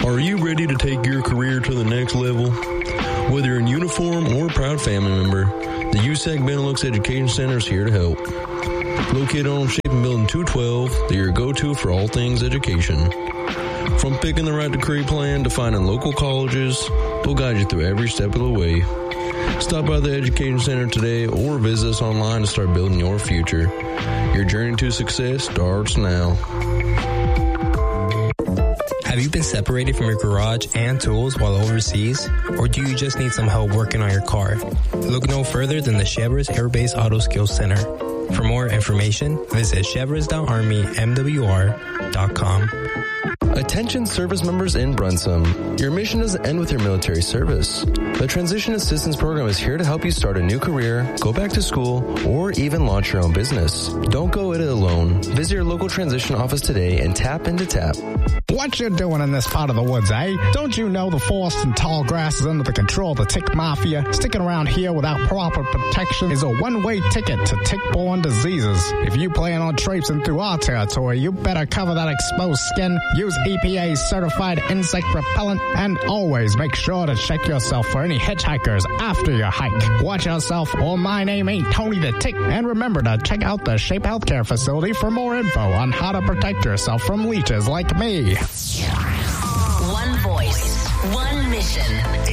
Are you ready to take your career to the next level? Whether you're in uniform or a proud family member, the USAC Benelux Education Center is here to help. Located on Chapin Building 212, they're your go-to for all things education. From picking the right degree plan to finding local colleges, they'll guide you through every step of the way. Stop by the Education Center today or visit us online to start building your future. Your journey to success starts now. Have you been separated from your garage and tools while overseas? Or do you just need some help working on your car? Look no further than the Chevrolet Air Base Auto Skills Center. For more information, visit chevrolet.armymwr.com. Attention service members in Brunsum. Your mission doesn't end with your military service. The Transition Assistance Program is here to help you start a new career, go back to school, or even launch your own business. Don't go it alone. Visit your local transition office today and tap into TAP. What you doing in this part of the woods, eh? Don't you know the forest and tall grass is under the control of the tick mafia? Sticking around here without proper protection is a one-way ticket to tick-borne diseases. If you plan on traipsing through our territory, you better cover that exposed skin, use EPA's certified insect repellent, and always make sure to check yourself for any hitchhikers after your hike. Watch yourself, or my name ain't Tony the Tick. And remember to check out the Shape Healthcare facility for more info on how to protect yourself from leeches like me. One voice, one mission.